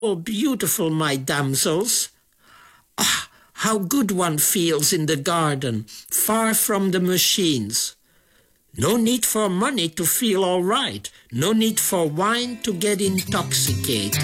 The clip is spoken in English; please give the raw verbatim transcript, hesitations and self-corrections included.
Oh, beautiful, my damsels. Ah, how good one feels in the garden, far from the machines. No need for money to feel all right. No need for wine to get intoxicated.